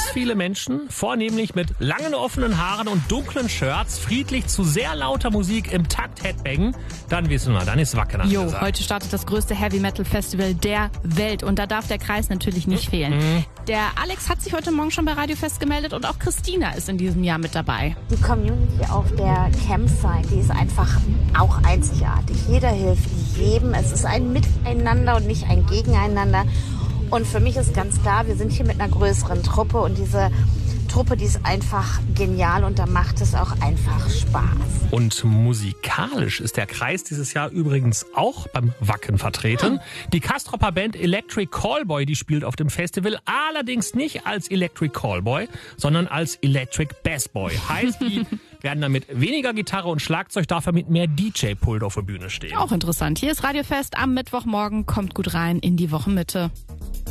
viele Menschen, vornehmlich mit langen offenen Haaren und dunklen Shirts, friedlich zu sehr lauter Musik im Takt Headbangen, dann wissen wir, dann ist Wacken angesagt. Heute startet das größte Heavy-Metal-Festival der Welt und da darf der Kreis natürlich nicht fehlen. Der Alex hat sich heute Morgen schon bei Radio Fest gemeldet und auch Christina ist in diesem Jahr mit dabei. Die Community auf der Campsite, die ist einfach auch einzigartig. Jeder hilft jedem. Es ist ein Miteinander und nicht ein Gegeneinander. Und für mich ist ganz klar, wir sind hier mit einer größeren Truppe und diese Truppe, die ist einfach genial und da macht es auch einfach Spaß. Und musikalisch ist der Kreis dieses Jahr übrigens auch beim Wacken vertreten. Die Kastropper Band Electric Callboy, die spielt auf dem Festival, allerdings nicht als Electric Callboy, sondern als Electric Bassboy. Heißt, die werden dann mit weniger Gitarre und Schlagzeug, dafür mit mehr DJ-Pult auf der Bühne stehen. Auch interessant. Hier ist Radio Fest am Mittwochmorgen. Kommt gut rein in die Wochenmitte.